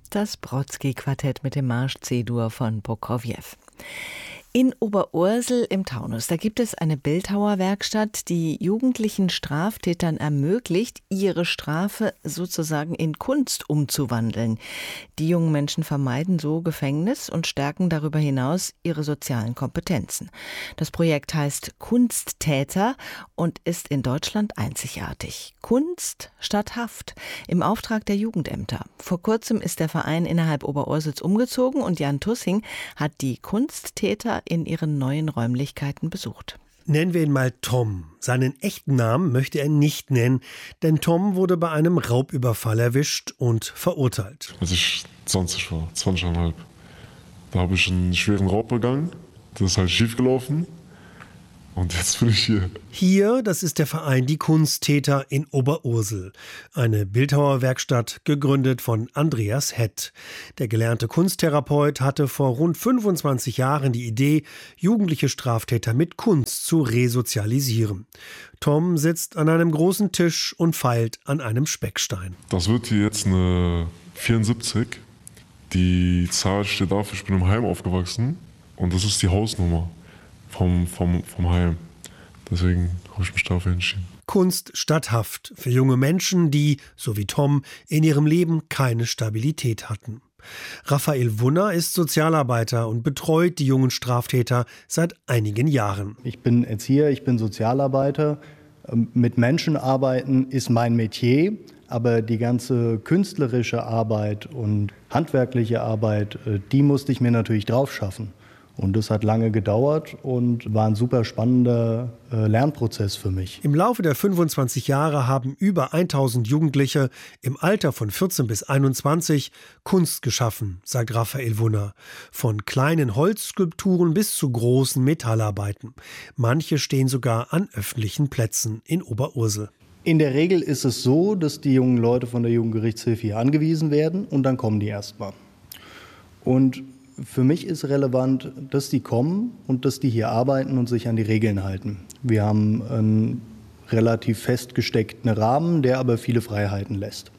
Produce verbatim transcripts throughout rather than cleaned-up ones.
Das Brodsky-Quartett mit dem Marsch C-Dur von Prokofjew. In Oberursel im Taunus, da gibt es eine Bildhauerwerkstatt, die jugendlichen Straftätern ermöglicht, ihre Strafe sozusagen in Kunst umzuwandeln. Die jungen Menschen vermeiden so Gefängnis und stärken darüber hinaus ihre sozialen Kompetenzen. Das Projekt heißt Kunsttäter und ist in Deutschland einzigartig. Kunst statt Haft im Auftrag der Jugendämter. Vor kurzem ist der Verein innerhalb Oberursels umgezogen und Jan Tussing hat die Kunsttäter in ihren neuen Räumlichkeiten besucht. Nennen wir ihn mal Tom. Seinen echten Namen möchte er nicht nennen, denn Tom wurde bei einem Raubüberfall erwischt und verurteilt. Als ich zwanzig war, zwanzig Komma fünf, da habe ich einen schweren Raub begangen. Das ist halt schief gelaufen. Und jetzt bin ich hier. Hier, das ist der Verein Die Kunsttäter in Oberursel. Eine Bildhauerwerkstatt, gegründet von Andreas Hett. Der gelernte Kunsttherapeut hatte vor rund fünfundzwanzig Jahren die Idee, jugendliche Straftäter mit Kunst zu resozialisieren. Tom sitzt an einem großen Tisch und feilt an einem Speckstein. Das wird hier jetzt eine vierundsiebzig. Die Zahl steht dafür, ich bin im Heim aufgewachsen. Und das ist die Hausnummer vom, vom, vom Heim. Deswegen habe ich mich dafür entschieden. Kunst statt Haft für junge Menschen, die, so wie Tom, in ihrem Leben keine Stabilität hatten. Raphael Wunner ist Sozialarbeiter und betreut die jungen Straftäter seit einigen Jahren. Ich bin Erzieher, ich bin Sozialarbeiter. Mit Menschen arbeiten ist mein Metier, aber die ganze künstlerische Arbeit und handwerkliche Arbeit, die musste ich mir natürlich drauf schaffen. Und das hat lange gedauert und war ein super spannender äh, Lernprozess für mich. Im Laufe der fünfundzwanzig Jahre haben über tausend Jugendliche im Alter von vierzehn bis einundzwanzig Kunst geschaffen, sagt Raphael Wunner. Von kleinen Holzskulpturen bis zu großen Metallarbeiten. Manche stehen sogar an öffentlichen Plätzen in Oberursel. In der Regel ist es so, dass die jungen Leute von der Jugendgerichtshilfe hier angewiesen werden und dann kommen die erstmal. Und für mich ist relevant, dass die kommen und dass die hier arbeiten und sich an die Regeln halten. Wir haben einen relativ festgesteckten Rahmen, der aber viele Freiheiten lässt.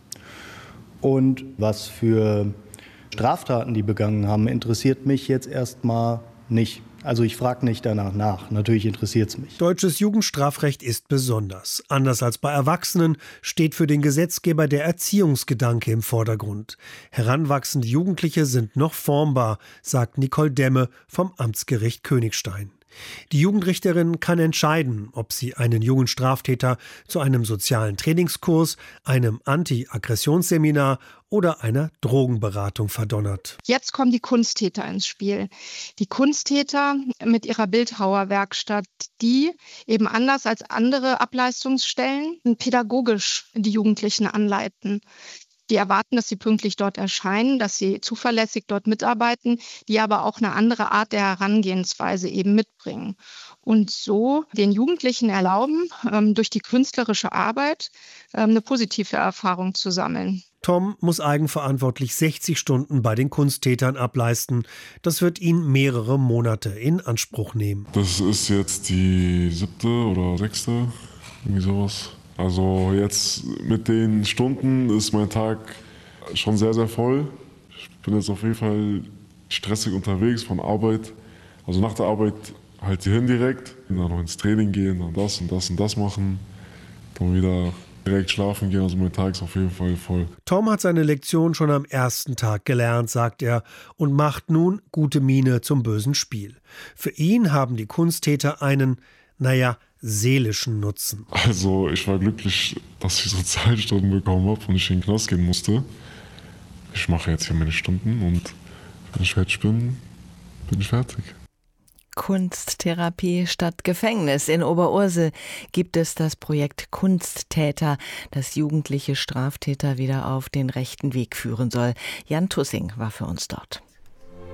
Und was für Straftaten die begangen haben, interessiert mich jetzt erstmal nicht. Also ich frage nicht danach nach. Natürlich interessiert es mich. Deutsches Jugendstrafrecht ist besonders. Anders als bei Erwachsenen steht für den Gesetzgeber der Erziehungsgedanke im Vordergrund. Heranwachsende Jugendliche sind noch formbar, sagt Nicole Demme vom Amtsgericht Königstein. Die Jugendrichterin kann entscheiden, ob sie einen jungen Straftäter zu einem sozialen Trainingskurs, einem Anti-Aggressionsseminar oder einer Drogenberatung verdonnert. Jetzt kommen die Kunsttäter ins Spiel. Die Kunsttäter mit ihrer Bildhauerwerkstatt, die eben anders als andere Ableistungsstellen pädagogisch die Jugendlichen anleiten. Die erwarten, dass sie pünktlich dort erscheinen, dass sie zuverlässig dort mitarbeiten, die aber auch eine andere Art der Herangehensweise eben mitbringen. Und so den Jugendlichen erlauben, durch die künstlerische Arbeit eine positive Erfahrung zu sammeln. Tom muss eigenverantwortlich sechzig Stunden bei den Kunsttätern ableisten. Das wird ihn mehrere Monate in Anspruch nehmen. Das ist jetzt die siebte oder sechste, irgendwie sowas. Also jetzt mit den Stunden ist mein Tag schon sehr, sehr voll. Ich bin jetzt auf jeden Fall stressig unterwegs von Arbeit. Also nach der Arbeit halt hierhin direkt, dann noch ins Training gehen, dann das und das und das machen, dann wieder direkt schlafen gehen. Also mein Tag ist auf jeden Fall voll. Tom hat seine Lektion schon am ersten Tag gelernt, sagt er, und macht nun gute Miene zum bösen Spiel. Für ihn haben die Kunsttäter einen, naja, seelischen Nutzen. Also ich war glücklich, dass ich Sozialstunden bekommen habe und ich in den Knast gehen musste. Ich mache jetzt hier meine Stunden und wenn ich fertig bin, bin ich fertig. Kunsttherapie statt Gefängnis. In Oberursel gibt es das Projekt Kunsttäter, das jugendliche Straftäter wieder auf den rechten Weg führen soll. Jan Tussing war für uns dort.